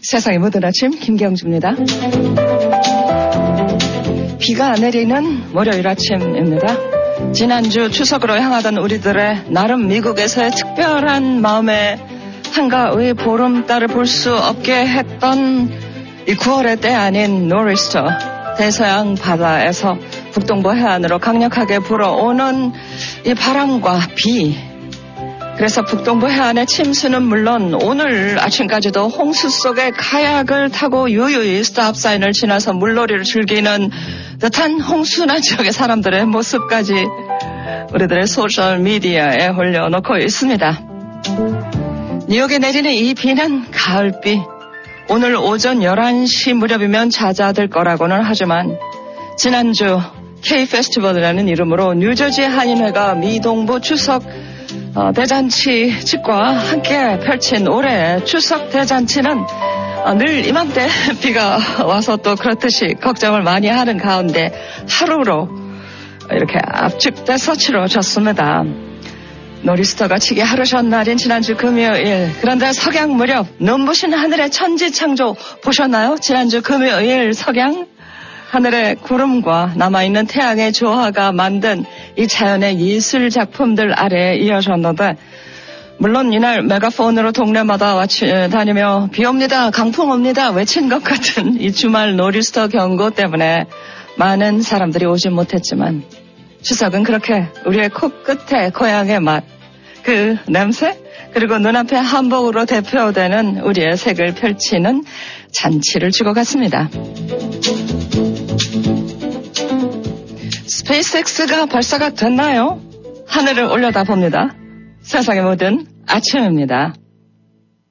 세상의 모든 아침 김경주입니다. 비가 내리는 월요일 아침입니다. 지난주 추석으로 향하던 우리들의 나름 미국에서의 특별한 마음의 한가의 보름달을 볼 수 없게 했던 이 9월의 때 아닌 노리스터, 대서양 바다에서 북동부 해안으로 강력하게 불어오는 이 바람과 비. 그래서 북동부 해안의 침수는 물론 오늘 아침까지도 홍수 속에 카약을 타고 유유히 스탑사인을 지나서 물놀이를 즐기는 듯한 홍수난 지역의 사람들의 모습까지 우리들의 소셜미디어에 올려놓고 있습니다. 뉴욕에 내리는 이 비는 가을비. 오늘 오전 11시 무렵이면 잦아들 거라고는 하지만 지난주 K-페스티벌이라는 이름으로 뉴저지 한인회가 미동부 추석 대잔치 측과 함께 펼친 올해의 추석 대잔치는 늘 이맘때 비가 와서 또 그렇듯이 걱정을 많이 하는 가운데 하루로 이렇게 압축돼서 치러졌습니다. 노리스터가 치기 하루 전날인 지난주 금요일. 그런데 석양 무렵 눈부신 하늘의 천지창조 보셨나요? 지난주 금요일 석양? 하늘의 구름과 남아있는 태양의 조화가 만든 이 자연의 예술 작품들 아래에 이어졌는데, 물론 이날 메가폰으로 동네마다 다니며 비 옵니다, 강풍 옵니다 외친 것 같은 이 주말 노리스터 경고 때문에 많은 사람들이 오지 못했지만, 추석은 그렇게 우리의 코끝에 고향의 맛, 그 냄새, 그리고 눈앞에 한복으로 대표되는 우리의 색을 펼치는 잔치를 주고 갔습니다. 스페이스X가 발사가 됐나요? 하늘을 올려다봅니다. 세상의 모든 아침입니다.